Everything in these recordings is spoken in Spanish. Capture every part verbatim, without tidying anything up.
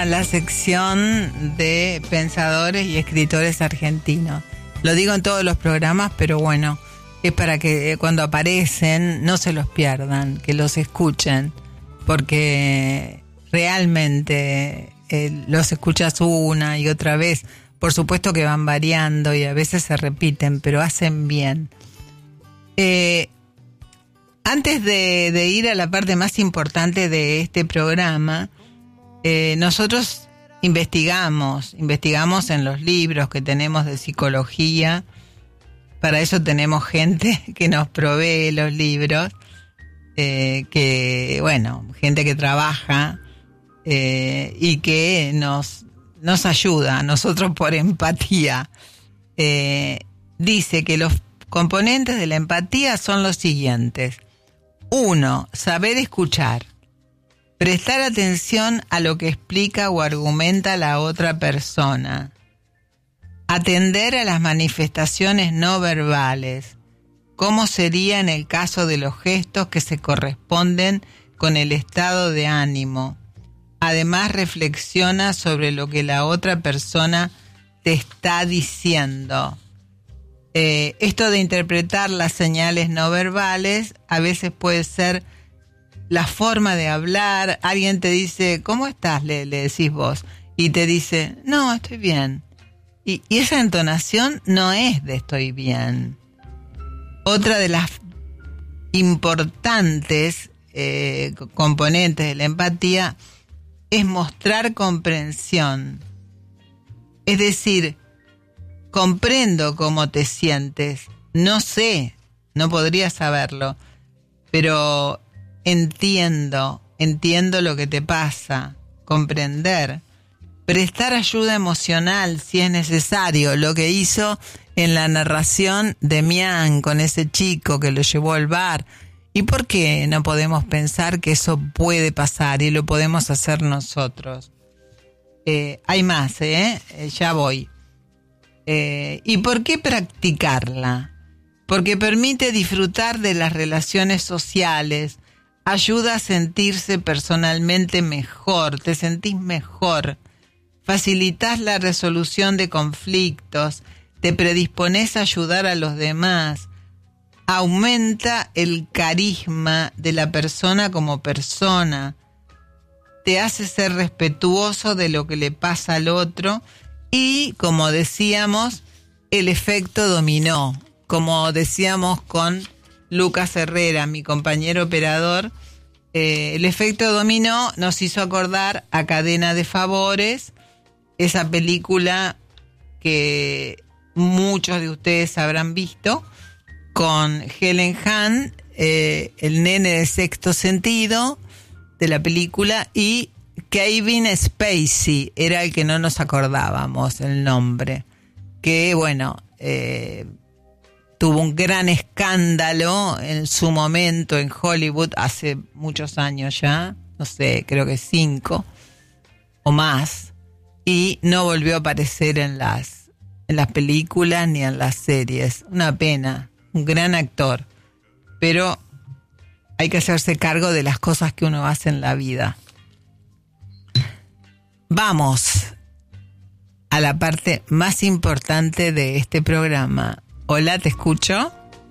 a la sección de pensadores y escritores argentinos. Lo digo en todos los programas, pero bueno, es para que cuando aparecen no se los pierdan, que los escuchen, porque realmente eh, los escuchas una y otra vez. Por supuesto que van variando y a veces se repiten, pero hacen bien. Eh, antes de, de ir a la parte más importante de este programa, eh, nosotros investigamos, investigamos en los libros que tenemos de psicología. Para eso tenemos gente que nos provee los libros, eh, que, bueno, gente que trabaja eh, y que nos, nos ayuda a nosotros por empatía. Eh, dice que los componentes de la empatía son los siguientes. Uno, saber escuchar. Prestar atención a lo que explica o argumenta la otra persona. Atender a las manifestaciones no verbales. ¿Cómo sería en el caso de los gestos que se corresponden con el estado de ánimo? Además, reflexiona sobre lo que la otra persona te está diciendo. Eh, esto de interpretar las señales no verbales a veces puede ser la forma de hablar. Alguien te dice, ¿cómo estás? Le, le decís vos. Y te dice, no, estoy bien. Y, y esa entonación no es de estoy bien. Otra de las importantes eh, componentes de la empatía es mostrar comprensión. Es decir, comprendo cómo te sientes. No sé, no podría saberlo, pero entiendo, entiendo lo que te pasa. Comprender. Prestar ayuda emocional si es necesario, lo que hizo en la narración de Mian con ese chico que lo llevó al bar. ¿Y por qué no podemos pensar que eso puede pasar y lo podemos hacer nosotros? Eh, hay más, ¿eh? Ya voy. Eh, ¿Y por qué practicarla? Porque permite disfrutar de las relaciones sociales, ayuda a sentirse personalmente mejor, te sentís mejor, facilitas la resolución de conflictos, te predispones a ayudar a los demás, aumenta el carisma de la persona como persona, te hace ser respetuoso de lo que le pasa al otro y, como decíamos, el efecto dominó. Como decíamos con Lucas Herrera, mi compañero operador, eh, el efecto dominó nos hizo acordar a Cadena de Favores, esa película que muchos de ustedes habrán visto, con Helen Hunt, eh, el nene de Sexto Sentido de la película, y Kevin Spacey, era el que no nos acordábamos el nombre, que bueno, eh, tuvo un gran escándalo en su momento en Hollywood hace muchos años ya, no sé, creo que cinco o más, y no volvió a aparecer en las, en las películas ni en las series. Una pena, un gran actor, pero hay que hacerse cargo de las cosas que uno hace en la vida. Vamos a la parte más importante de este programa. Hola, ¿te escucho?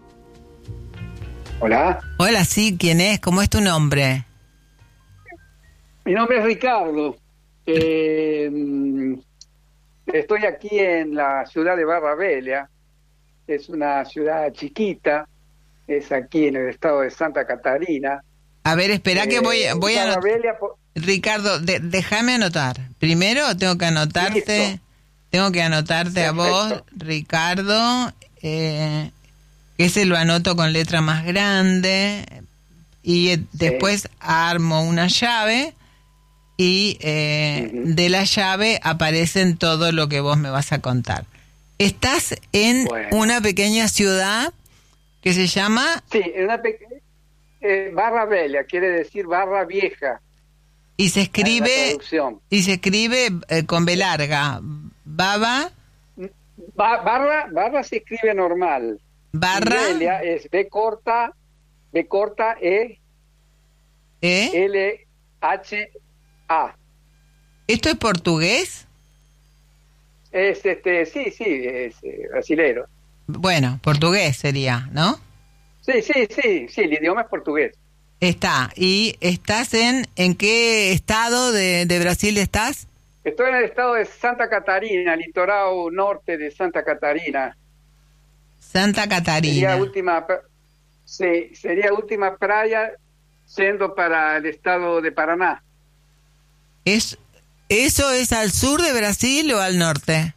Hola. Hola, sí, ¿quién es? ¿Cómo es tu nombre? Mi nombre es Ricardo. Eh, estoy aquí en la ciudad de Barra Bella. Es una ciudad chiquita. Es aquí en el estado de Santa Catarina. A ver, espera eh, que voy, voy a anotar. Por... Ricardo, de, déjame anotar. Primero tengo que anotarte. Listo. Tengo que anotarte Perfecto. A vos, Ricardo. Eh, ese lo anoto con letra más grande. Y eh, sí. Después armo una llave. Y eh, uh-huh. de la llave aparecen todo lo que vos me vas a contar. Estás en bueno. una pequeña ciudad que se llama... Sí, en una pequeña... Eh, Barra Bella, quiere decir Barra Vieja. Y se escribe... Y se escribe eh, con B larga. Baba... Ba- barra, barra se escribe normal. Barra... Bella es B corta, B corta, E... ¿Eh? L, H... A. ¿Esto es portugués? Es, este, sí, sí, es eh, brasilero. Bueno, portugués sería, ¿no? Sí, sí, sí, sí, el idioma es portugués. Está. ¿Y estás en, en qué estado de, de Brasil estás? Estoy en el estado de Santa Catarina, litoral norte de Santa Catarina. Santa Sería Catarina. última, sí, sería última playa yendo para el estado de Paraná. ¿Es, ¿Eso es al sur de Brasil o al norte?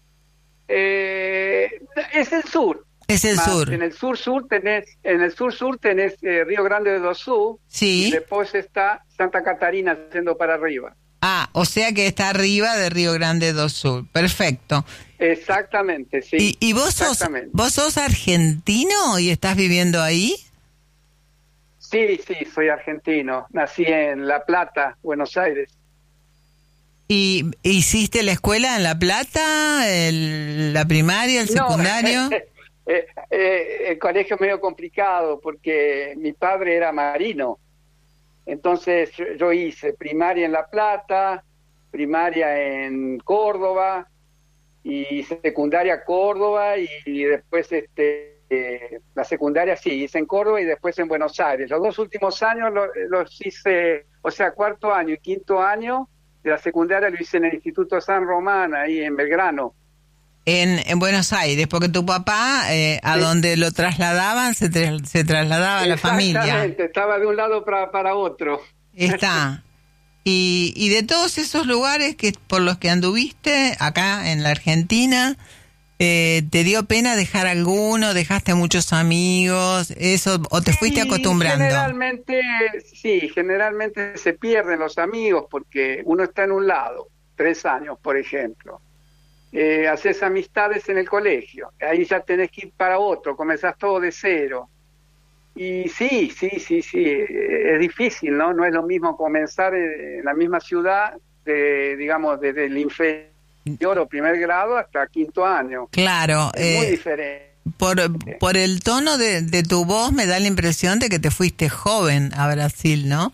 Eh, es el sur. Es el Más sur. En el sur sur tenés, en el sur sur tenés eh, Río Grande do Sul. Sí. Y después está Santa Catarina yendo para arriba. Ah, o sea que está arriba de Río Grande do Sul. Perfecto. Exactamente, sí. ¿Y, y vos sos, vos sos argentino y estás viviendo ahí? Sí, sí, soy argentino. Nací en La Plata, Buenos Aires. ¿Y hiciste la escuela en La Plata, el, la primaria, el secundario? No, eh, eh, eh, el colegio es medio complicado porque mi padre era marino. Entonces yo, yo hice primaria en La Plata, primaria en Córdoba y secundaria Córdoba y, y después este eh, la secundaria sí, hice en Córdoba y después en Buenos Aires. Los dos últimos años lo, los hice, o sea, cuarto año y quinto año de la secundaria lo hice en el Instituto San Román, ahí en Belgrano. En, en Buenos Aires, porque tu papá, eh, a sí. donde lo trasladaban, se, tra se trasladaba la familia. Exactamente, estaba de un lado para, para otro. Está. Y, y de todos esos lugares que por los que anduviste acá en la Argentina, eh, ¿te dio pena dejar alguno? ¿Dejaste muchos amigos? Eso ¿O te fuiste sí, acostumbrando? Generalmente, sí, generalmente se pierden los amigos porque uno está en un lado, tres años, por ejemplo. Eh, haces amistades en el colegio, ahí ya tenés que ir para otro, comenzás todo de cero. Y sí, sí, sí, sí, es difícil, ¿no? No es lo mismo comenzar en la misma ciudad, de, digamos, desde el inferior o primer grado hasta quinto año. Claro. Es eh, muy diferente. Por, por el tono de, de tu voz me da la impresión de que te fuiste joven a Brasil, ¿no?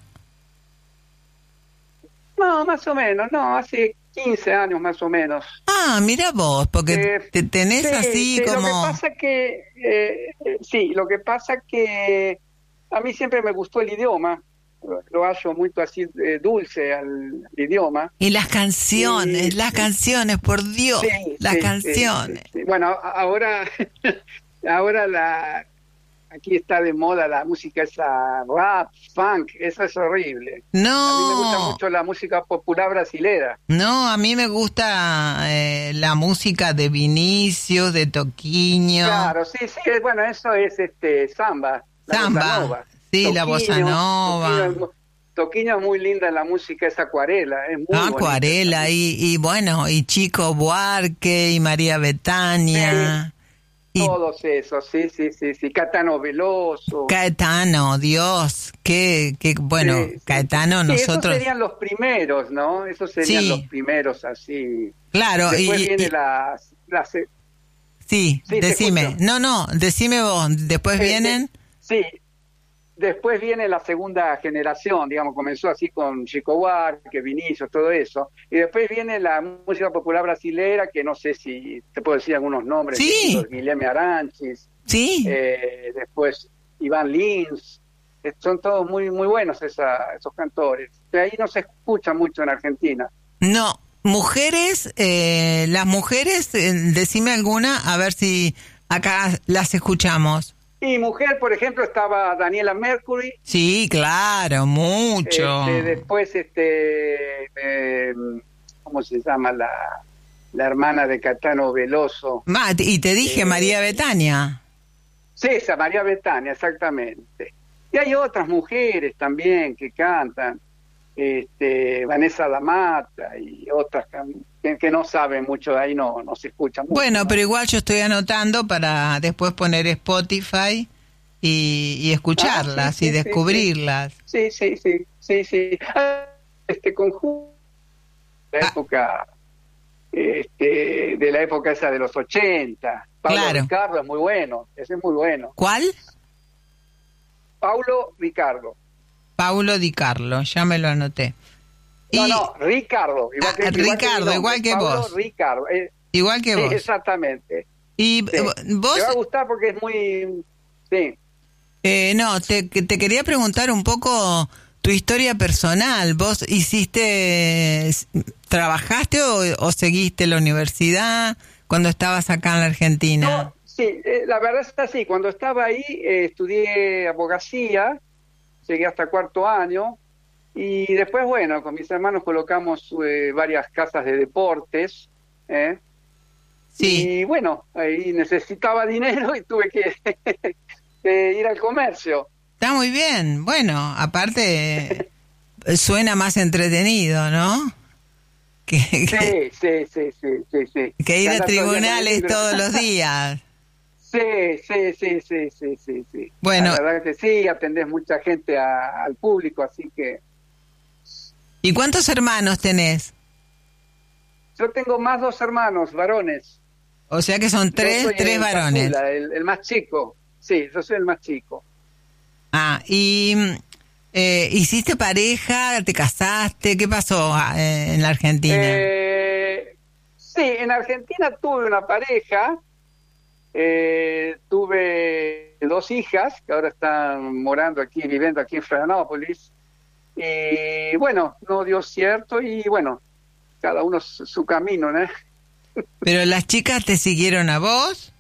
No, más o menos, no, hace quince años más o menos. Ah, mira vos, porque eh, te tenés sí, así sí, como... Lo que pasa que, eh, sí, lo que pasa que a mí siempre me gustó el idioma, lo hallo muy así eh, dulce al idioma. Y las canciones, y, las canciones, por Dios, sí, las sí, canciones. Sí, sí. Bueno, ahora, ahora la... Aquí está de moda la música esa rap, funk, eso es horrible. No. A mí me gusta mucho la música popular brasilera. No, a mí me gusta eh, la música de Vinicius, de Toquinho. Claro, sí, sí, bueno, eso es este samba. La Samba, bossa nova. sí, Toquinho, la bossa nova. Toquinho, Toquinho es muy linda en la música, es acuarela, es muy ah, acuarela, y, y bueno, y Chico Buarque, y María Bethânia. Sí. Y todos esos, sí, sí, sí, sí, Caetano Veloso. Caetano, Dios, qué, qué bueno, sí, Caetano, sí, nosotros... esos serían los primeros, ¿no? Esos serían sí. los primeros, así. Claro, después y... viene y... la... la sí, sí decime, no, no, decime vos, después eh, vienen... Sí, después viene la segunda generación, digamos, comenzó así con Chico Buarque, Vinicius, todo eso, y después viene la música popular brasilera, que no sé si te puedo decir algunos nombres, sí. Guilherme Arantes, sí. eh, después Iván Lins, eh, son todos muy muy buenos esa, esos cantores, de ahí no se escucha mucho en Argentina. No, mujeres, eh, las mujeres, eh, decime alguna, a ver si acá las escuchamos. Y mujer, por ejemplo, estaba Daniela Mercury. Sí, claro, mucho. Este, después, este, eh, ¿cómo se llama la, la hermana de Caetano Veloso? Ma, y te dije eh, María Bethânia. Sí, esa María Bethânia, exactamente. Y hay otras mujeres también que cantan, este, Vanessa da Mata y otras que, que no saben mucho de ahí, no, no se escucha mucho. Bueno, ¿no? pero igual yo estoy anotando para después poner Spotify y, y escucharlas ah, sí, sí, y descubrirlas. Sí, sí, sí, sí, sí. Este conjunto de la ah. época, este, de la época esa de los ochenta. Paulo claro. Ricardo es muy bueno, ese es muy bueno. ¿Cuál? Paulo Ricardo. Paulo Di Carlo, ya me lo anoté. No, Y- no, Ricardo. Igual Ah, que, igual que Ricardo, mi nombre, igual que Pablo vos. Ricardo. Eh, Igual que sí, vos. exactamente. Y Sí. eh, vos, Te va a gustar porque es muy... Sí. eh, no, te, que- te quería preguntar un poco tu historia personal. ¿Vos hiciste, s- trabajaste o, o seguiste la universidad cuando estabas acá en la Argentina? No, sí, eh, la verdad es así. Cuando estaba ahí, eh, estudié abogacía, llegué hasta cuarto año, y después, bueno, con mis hermanos colocamos eh, varias casas de deportes, ¿eh? Sí, Y bueno, ahí necesitaba dinero y tuve que, que ir al comercio. está muy bien. Bueno, aparte eh, suena más entretenido, ¿no? Que, que, Sí, sí, sí, sí, sí, sí. que ir a Andar todo el día con el tribunales libro. todos los días. Sí, sí, sí, sí, sí, sí, sí. Bueno, La verdad que sí, atendés mucha gente a- al público, así que ¿y cuántos hermanos tenés? yo tengo más dos hermanos, varones. O sea que son Yo tres, soy tres el varones. caçula, el, el más chico. Sí, yo soy el más chico. Ah, y eh, ¿hiciste pareja? ¿Te casaste? ¿Qué pasó ah, eh, en la Argentina? Eh, sí, en Argentina tuve una pareja, eh, tuve dos hijas que ahora están morando aquí, viviendo aquí en Florianópolis. Y bueno, no dio cierto y bueno, cada uno su, su camino, ¿no? ¿Pero las chicas te siguieron a vos?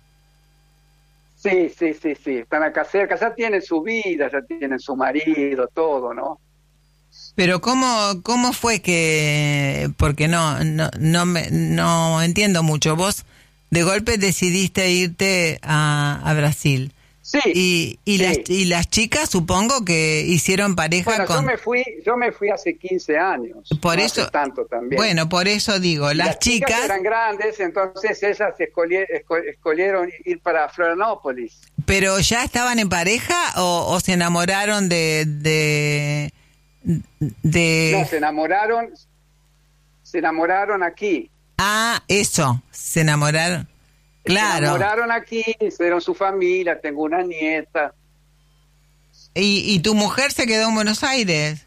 Sí, sí, sí, sí, están acá cerca, ya tienen su vida, ya tienen su marido, todo, ¿no? ¿Pero cómo, cómo fue que...? Porque no, no, no, me, no entiendo mucho. Vos de golpe decidiste irte a, a Brasil. Sí, Y, y, sí. las, y las chicas supongo que hicieron pareja Bueno, con... yo me fui, yo me fui hace quince años, Por no eso, hace tanto también. bueno, por eso digo, Y las, las chicas, chicas, eran grandes, entonces ellas escolie- esco- escogieron ir para Florianópolis. pero ya estaban en pareja o, o se enamoraron de, de, de, No, se enamoraron, se enamoraron aquí. ah, eso, se enamoraron, Se claro. enamoraron aquí, hicieron su familia, tengo una nieta. ¿Y, y tu mujer se quedó en Buenos Aires?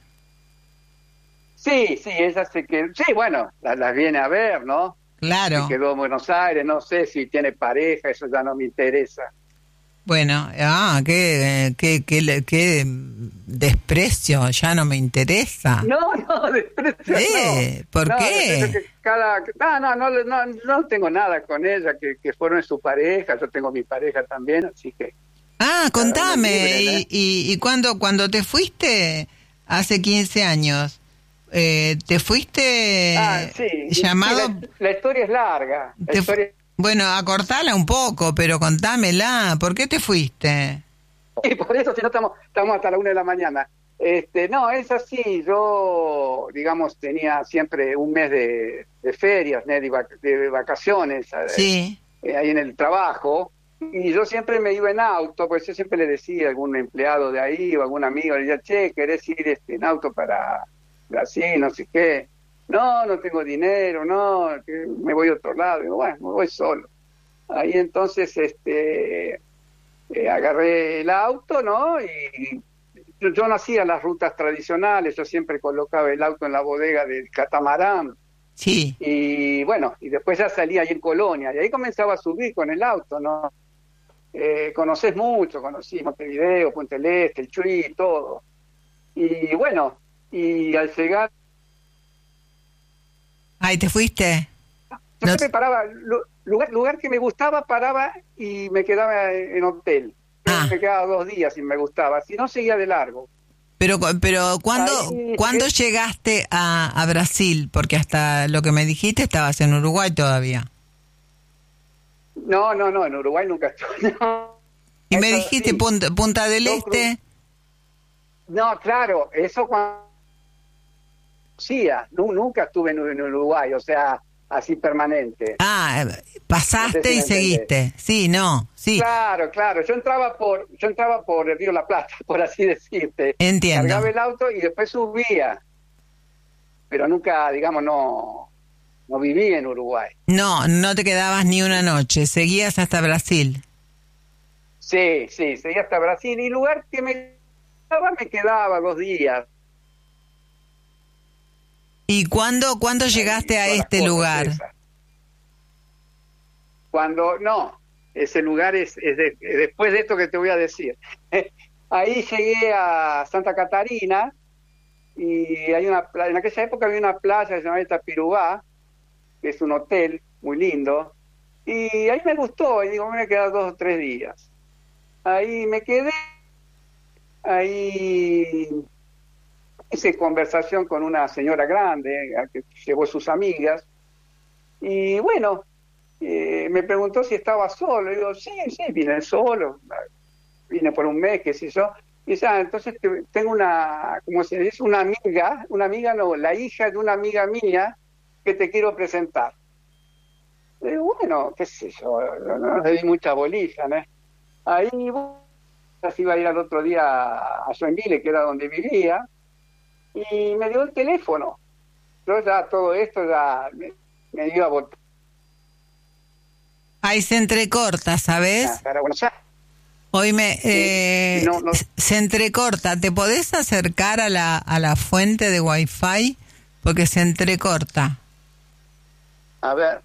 Sí, sí, ella se quedó, sí, bueno, las, las viene a ver, ¿no? Claro. Se quedó en Buenos Aires, no sé si tiene pareja, eso ya no me interesa. Bueno, ah, qué, qué, qué, qué desprecio, ya no me interesa. No, no, desprecio, Eh, no. ¿por No, qué? desprecio que cada, no, no, no, no, no tengo nada con ella, que, que fueron su pareja, yo tengo mi pareja también, así que... Ah, Cada uno contame, libre, ¿eh? y, y, y cuando, cuando te fuiste hace quince años, eh, ¿te fuiste Ah, sí, llamado? sí, la, la historia es larga, la te fu- historia... bueno, acortala un poco, pero contámela, ¿por qué te fuiste? Y por eso, si no estamos, estamos hasta la una de la mañana. Este, no, es así, yo, digamos, tenía siempre un mes de, de ferias, ¿no? de, vac- de vacaciones, eh, Sí, eh, ahí en el trabajo, y yo siempre me iba en auto, pues yo siempre le decía a algún empleado de ahí o algún amigo, le decía, che, ¿querés ir este, en auto para Brasil, no sé qué? No, no tengo dinero, no, que me voy a otro lado. Digo, bueno, me voy solo. Ahí entonces, este, eh, agarré el auto, ¿no? Y yo, yo no hacía las rutas tradicionales, yo siempre colocaba el auto en la bodega del catamarán. sí. Y bueno, y después ya salía ahí en Colonia, y ahí comenzaba a subir con el auto, ¿no? Eh, conoces mucho, conocí Montevideo, Punta del Este, el Chuy, todo. Y bueno, y al llegar, Ay, ¿te fuiste? yo No- siempre paraba, lu- lugar, lugar que me gustaba, paraba y me quedaba en, en hotel. Ah. Me quedaba dos días y me gustaba, si no seguía de largo. Pero, cu- pero ¿cuándo, Ahí, ¿cuándo eh, llegaste a, a Brasil? Porque hasta lo que me dijiste estabas en Uruguay todavía. No, no, no, en Uruguay nunca estuve. No, Y me eso dijiste sí. Punta, Punta del Yo Este. No, claro, eso cuando... Sí, nu- nunca estuve en, en Uruguay, o sea, así permanente. Ah, pasaste No sé si y me seguiste. Sí, no, sí, Claro, claro. Yo entraba por, yo entraba por el Río La Plata, por así decirte. entiendo. Cargaba el auto y después subía. Pero nunca, digamos, no, no viví en Uruguay. No, no te quedabas ni una noche, seguías hasta Brasil. Sí, sí, seguía hasta Brasil. Y lugar que me quedaba, me quedaba dos días. ¿Y, ¿Y cuándo, cuándo llegaste a este lugar? Esas. Cuando, no, ese lugar es, es, de, es después de esto que te voy a decir. Ahí llegué a Santa Catarina y hay una playa, en aquella época había una playa que se llamaba Itapirubá, que es un hotel muy lindo, y ahí me gustó, y digo, me voy a quedar dos o tres días. Ahí me quedé, ahí hice conversación con una señora grande, a que llevó sus amigas, y bueno, eh, me preguntó si estaba solo. Y digo, sí, sí, vine solo, vine por un mes, qué sé yo. Y dice, ah, entonces te, tengo una, como se dice, una amiga, una amiga no, la hija de una amiga mía que te quiero presentar. Y digo, bueno, qué sé yo, no, no le di mucha bolilla, ¿no? Ahí así iba a ir al otro día a Joinville, que era donde vivía, y me dio el teléfono. Yo ya todo esto ya me, me iba a votar. Ahí se entrecorta, ¿sabes? Para Buenos Aires. Oíme, eh, sí, no, no. se entrecorta. ¿Te podés acercar a la, a la fuente de Wi-Fi? Porque se entrecorta. A ver.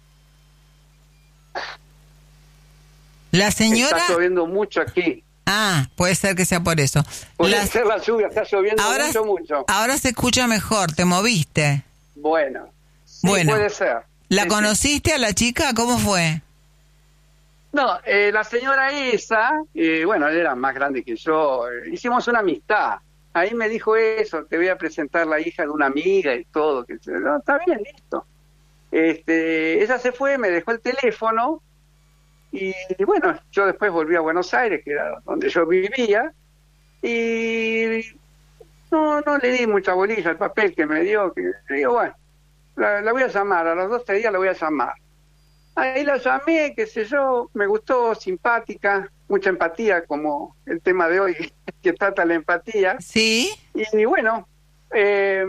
La señora... Está lloviendo mucho aquí. Ah, puede ser que sea por eso. Puede la... ser la lluvia, está lloviendo ahora, mucho, mucho. Ahora se escucha mejor, ¿te moviste? Bueno, sí, bueno. puede ser. ¿La sí, conociste sí. a la chica? ¿Cómo fue? No, eh, la señora esa, eh, bueno, era más grande que yo, eh, hicimos una amistad. Ahí me dijo eso, te voy a presentar la hija de una amiga y todo. Que, no, está bien, listo. Este, ella se fue, me dejó el teléfono y, y bueno, yo después volví a Buenos Aires, que era donde yo vivía, y no, no le di mucha bolilla al papel que me dio, que le digo, bueno, la, la voy a llamar, a los dos, tres días la voy a llamar. Ahí la llamé, qué sé yo, me gustó, simpática, mucha empatía, como el tema de hoy que trata la empatía. Sí. Y, y bueno, eh,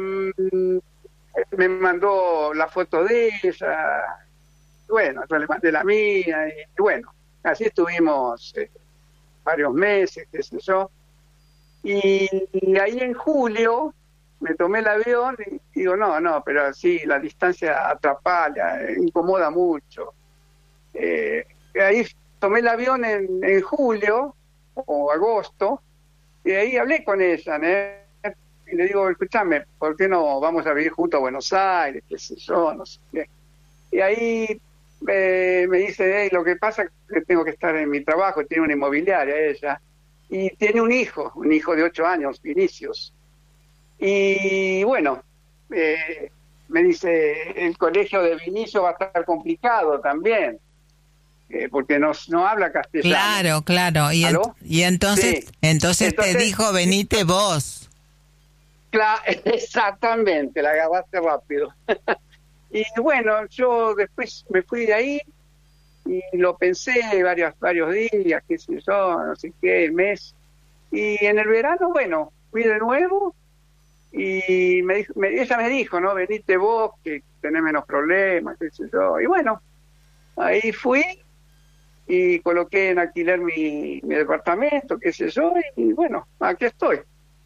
me mandó la foto de ella, bueno, yo le mandé la mía, y, y bueno, así estuvimos eh, varios meses, qué sé yo. Y, y ahí en julio me tomé el avión y digo, no, no, pero sí, la distancia atrapalla, eh, incomoda mucho. Eh, ahí tomé el avión en, en julio o agosto y ahí hablé con ella, ¿no? Y le digo, escúchame, ¿por qué no vamos a vivir juntos a Buenos Aires? Qué sé yo, no sé qué. Y ahí eh, me dice, hey, lo que pasa es que tengo que estar en mi trabajo, tiene una inmobiliaria ella, y tiene un hijo, un hijo de ocho años, Vinicius. Y bueno, eh, me dice, el colegio de Vinicius va a estar complicado también, eh, porque no, no habla castellano. Claro, claro. Y, en, y entonces, sí. entonces, entonces te dijo, venite vos. Claro, exactamente, la agarraste rápido. Y bueno, yo después me fui de ahí y lo pensé varios, varios días, qué sé yo, no sé qué, mes. Y en el verano, bueno, fui de nuevo y me dijo, me, ella me dijo, ¿no? Venite vos, que tenés menos problemas, qué sé yo. Y bueno, ahí fui y coloqué en alquiler mi, mi departamento, qué sé yo, y bueno, aquí estoy.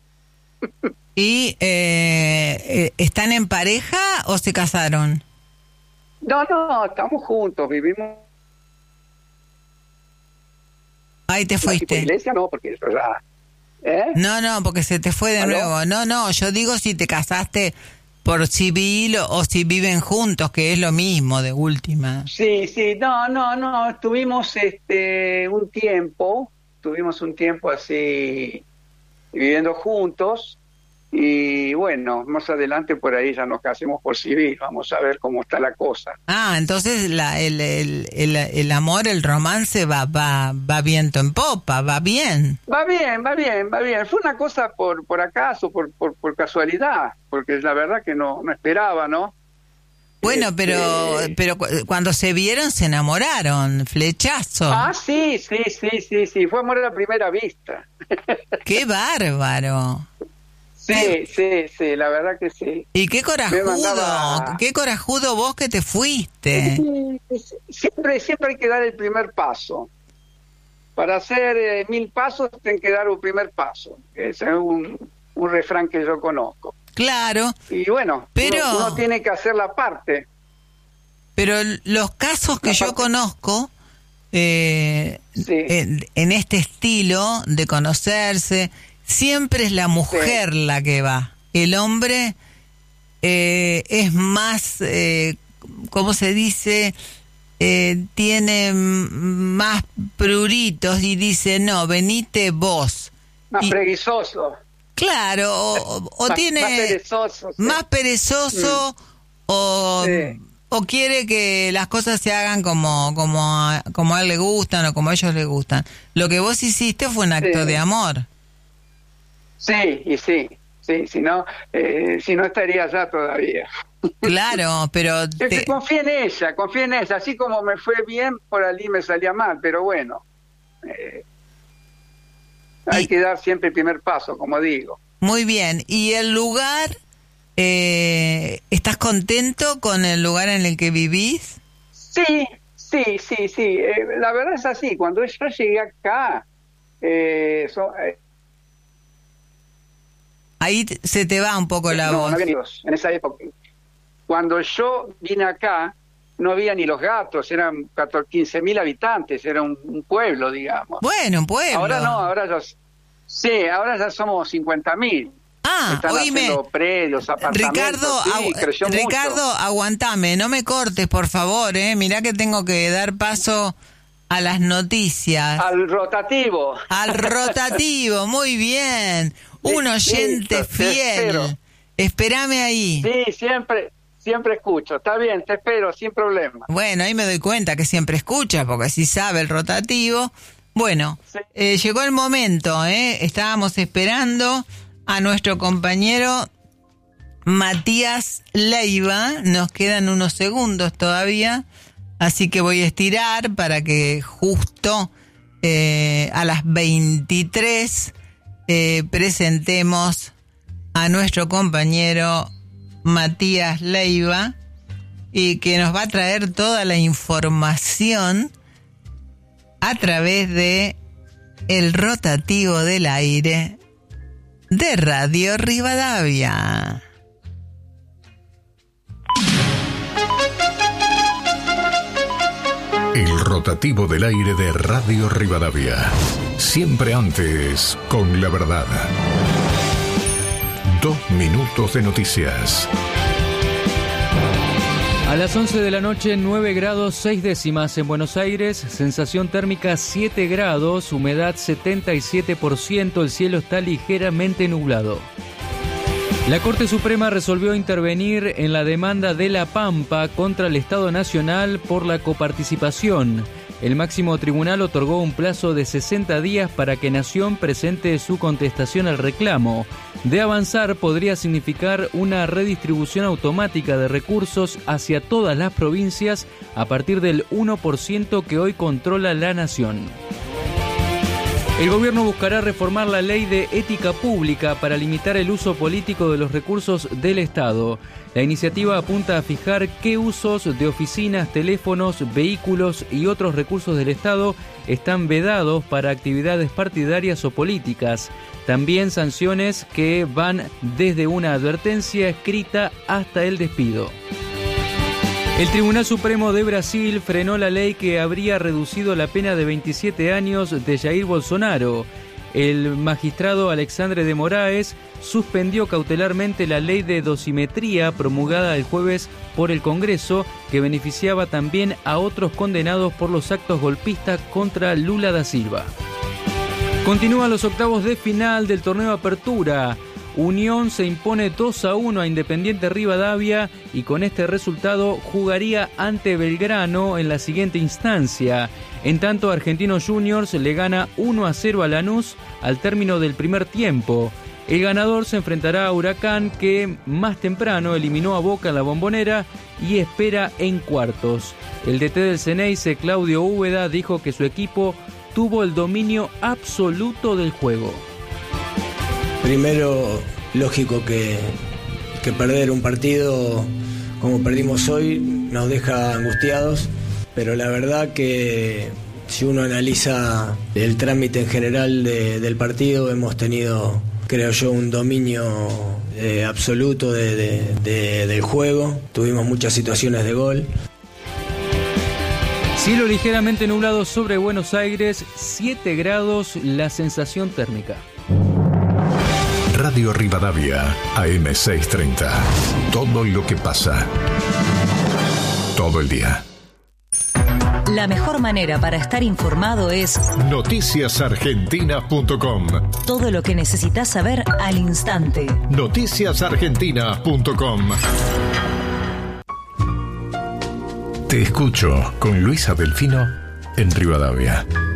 ¿Y eh, están en pareja o se casaron? No, no, estamos juntos, vivimos. Ahí te fuiste. Iglesia no, porque eso ya... ¿Eh? No, no, porque se te fue de ¿Aló? nuevo. No, no, yo digo si te casaste por civil o, o si viven juntos, que es lo mismo de última. Sí, sí, no, no, no, estuvimos este un tiempo, tuvimos un tiempo así viviendo juntos y bueno, más adelante por ahí ya nos casemos por civil, vamos a ver cómo está la cosa. Ah, entonces la, el, el, el, el amor, el romance va, va, va viento en popa, va bien. Va bien, va bien, va bien. Fue una cosa por, por acaso, por, por, por casualidad, porque la verdad que no, no esperaba, ¿no? Bueno, este... pero pero cuando se vieron se enamoraron, flechazo. Ah, sí, sí, sí, sí, sí, fue amor a la primera vista. ¡Qué bárbaro! Sí, ¿Qué? sí, sí, la verdad que sí. Y qué corajudo, mandaba... qué corajudo vos que te fuiste. Siempre, siempre hay que dar el primer paso. Para hacer eh, mil pasos, tienen que dar un primer paso. Es un, un refrán que yo conozco. Claro. Y bueno, pero, uno, uno tiene que hacer la parte. Pero los casos que yo conozco, eh, sí. en, en este estilo de conocerse, siempre es la mujer sí. la que va. El hombre eh, es más, eh, ¿cómo se dice? Eh, tiene más pruritos y dice, no, venite vos. Más y, perezoso. Claro, o, o más, tiene... Más perezoso. Sí. Más perezoso mm. o... Sí. O quiere que las cosas se hagan como como a, como a él le gustan o como a ellos les gustan. Lo que vos hiciste fue un acto sí. de amor. Sí, y sí, sí, si no, eh, si no estaría allá todavía. Claro, pero... Te... Confía en ella, confía en ella. Así como me fue bien, por allí me salía mal, pero bueno. Eh, hay y... que dar siempre el primer paso, como digo. Muy bien. ¿Y el lugar... Eh, ¿Estás contento con el lugar en el que vivís? Sí, sí, sí, sí. Eh, la verdad es así. Cuando yo llegué acá, eh, so, eh, ahí se te va un poco la no, voz. No había ni los, en esa época. Cuando yo vine acá, no había ni los gatos. Eran catorce, quince mil habitantes. Era un, un pueblo, digamos. Bueno, un pueblo. Ahora no, ahora ya, sí, ahora ya somos cincuenta mil. Ah, están oíme, predios, Ricardo, sí, agu Ricardo, mucho. aguantame, no me cortes, por favor, eh. Mirá que tengo que dar paso a las noticias. Al rotativo. Al rotativo, muy bien. Un oyente Listo, fiel. Espérame ahí. Sí, siempre, siempre escucho. Está bien, te espero, sin problema. Bueno, ahí me doy cuenta que siempre escucha, porque si sabe el rotativo. Bueno, sí. eh, llegó el momento, eh. Estábamos esperando a nuestro compañero Matías Leiva. Nos quedan unos segundos todavía, así que voy a estirar para que justo eh, a las veintitrés eh, presentemos a nuestro compañero Matías Leiva, y que nos va a traer toda la información a través de el rotativo del aire de Radio Rivadavia. El rotativo del aire de Radio Rivadavia. Siempre antes con la verdad. Dos minutos de noticias. A las once de la noche, nueve grados seis décimas en Buenos Aires, sensación térmica siete grados, humedad setenta y siete por ciento, el cielo está ligeramente nublado. La Corte Suprema resolvió intervenir en la demanda de La Pampa contra el Estado Nacional por la coparticipación. El máximo tribunal otorgó un plazo de sesenta días para que Nación presente su contestación al reclamo. De avanzar, podría significar una redistribución automática de recursos hacia todas las provincias a partir del uno por ciento que hoy controla la Nación. El gobierno buscará reformar la ley de ética pública para limitar el uso político de los recursos del Estado. La iniciativa apunta a fijar qué usos de oficinas, teléfonos, vehículos y otros recursos del Estado están vedados para actividades partidarias o políticas. También sanciones que van desde una advertencia escrita hasta el despido. El Tribunal Supremo de Brasil frenó la ley que habría reducido la pena de veintisiete años de Jair Bolsonaro. El magistrado Alexandre de Moraes suspendió cautelarmente la ley de dosimetría promulgada el jueves por el Congreso, que beneficiaba también a otros condenados por los actos golpistas contra Lula da Silva. Continúan los octavos de final del torneo Apertura. Unión se impone dos a uno a Independiente Rivadavia y con este resultado jugaría ante Belgrano en la siguiente instancia. En tanto, Argentinos Juniors le gana uno a cero a Lanús al término del primer tiempo. El ganador se enfrentará a Huracán, que más temprano eliminó a Boca en la Bombonera y espera en cuartos. El D T del Ceneice, Claudio Úbeda, dijo que su equipo tuvo el dominio absoluto del juego. Primero, lógico que, que perder un partido como perdimos hoy nos deja angustiados, pero la verdad que si uno analiza el trámite en general de, del partido, hemos tenido creo yo, un dominio eh, absoluto de, de, de, del juego. Tuvimos muchas situaciones de gol. Cielo ligeramente nublado sobre Buenos Aires, siete grados la sensación térmica. Radio Rivadavia, A M seiscientos treinta. Todo lo que pasa. Todo el día. La mejor manera para estar informado es noticias argentinas punto com. Todo lo que necesitas saber al instante. noticias argentinas punto com. Te escucho con Luisa Delfino en Rivadavia.